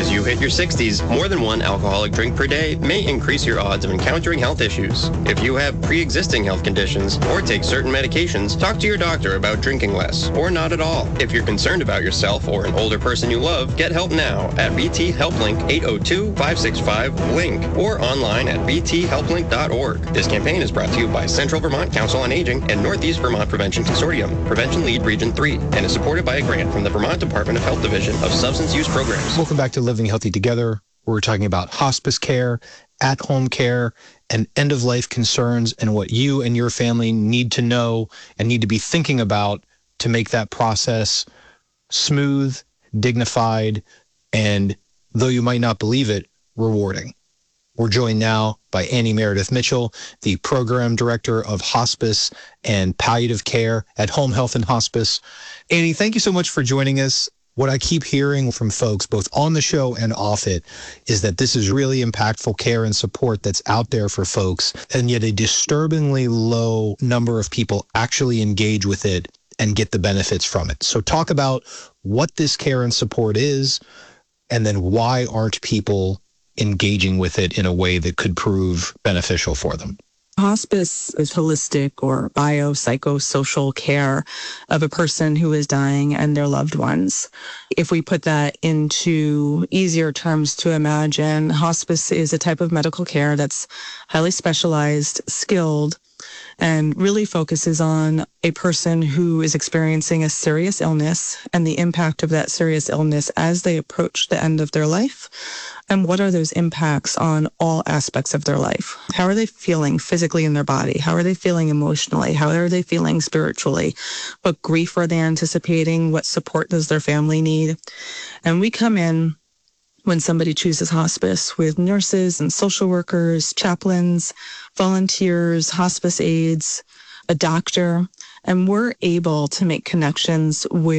As you hit your 60s, more than one alcoholic drink per day may increase your odds of encountering health issues. If you have pre-existing health conditions or take certain medications, talk to your doctor about drinking less or not at all. If you're concerned about yourself or an older person you love, get help now at VT HelpLink 802-565-LINK or online at vthelplink.org. This campaign is brought to you by Central Vermont Council on Aging and Northeast Vermont Prevention Consortium, Prevention Lead Region 3, and is supported by a grant from the Vermont Department of Health Division of Substance Use Programs. Welcome back to Living Healthy Together. We're talking about hospice care, at-home care, and end-of-life concerns and what you and your family need to know and need to be thinking about to make that process smooth, dignified, and, though you might not believe it, rewarding. We're joined now by Annie Meredith Mitchell, the Program Director of Hospice and Palliative Care at Home Health and Hospice. Annie, thank you so much for joining us. What I keep hearing from folks, both on the show and off it, is that this is really impactful care and support that's out there for folks, and yet a disturbingly low number of people actually engage with it and get the benefits from it. So talk about what this care and support is, and then why aren't people engaging with it in a way that could prove beneficial for them. Hospice is holistic or biopsychosocial care of a person who is dying and their loved ones. If we put that into easier terms to imagine, hospice is a type of medical care that's highly specialized, skilled, and really focuses on a person who is experiencing a serious illness and the impact of that serious illness as they approach the end of their life. And what are those impacts on all aspects of their life? How are they feeling physically in their body? How are they feeling emotionally? How are they feeling spiritually? What grief are they anticipating? What support does their family need? And we come in when somebody chooses hospice with nurses and social workers, chaplains, volunteers, hospice aides, a doctor, and we're able to make connections with